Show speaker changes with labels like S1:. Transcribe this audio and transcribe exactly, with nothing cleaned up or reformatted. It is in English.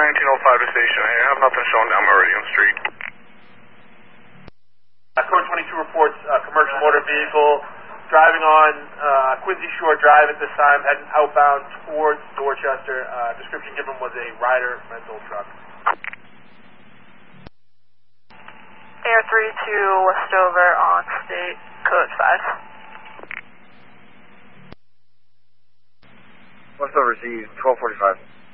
S1: nineteen oh five to station. I have nothing showing down Meridian Street.
S2: Uh, Code twenty-two reports uh, commercial motor vehicle driving on uh, Quincy Shore Drive at this time, heading outbound towards Dorchester. Uh, description given was a Ryder rental truck.
S3: Air three two Westover on state, code five.
S4: Westover received twelve forty-five.